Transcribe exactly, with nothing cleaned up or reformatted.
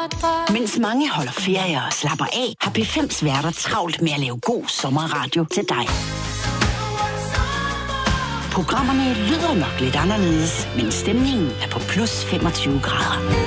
Mens mange holder ferie og slapper af, har P fem's værter travlt med at lave god sommerradio til dig. Programmerne lyder nok lidt anderledes, men stemningen er på plus femogtyve grader.